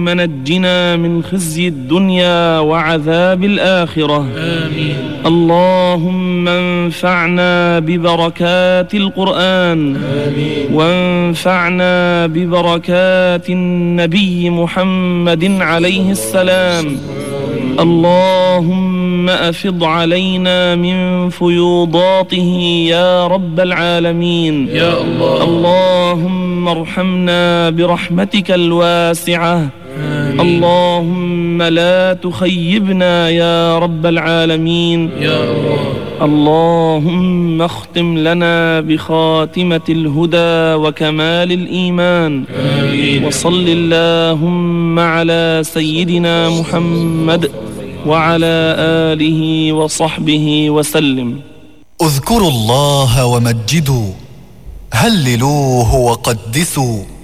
اللهم نجنا من خزي الدنيا وعذاب الآخرة. آمين. اللهم انفعنا ببركات القرآن. آمين. وانفعنا ببركات النبي محمد عليه السلام. اللهم أفض علينا من فيوضاته يا رب العالمين. يا الله. اللهم ارحمنا برحمتك الواسعة. آمين. اللهم لا تخيبنا يا رب العالمين. يا الله. اللهم اختم لنا بخاتمة الهدى وكمال الإيمان. آمين. وصل اللهم على سيدنا محمد وعلى آله وصحبه وسلم. اذكروا الله ومجدوا، هللوه وقدسوا.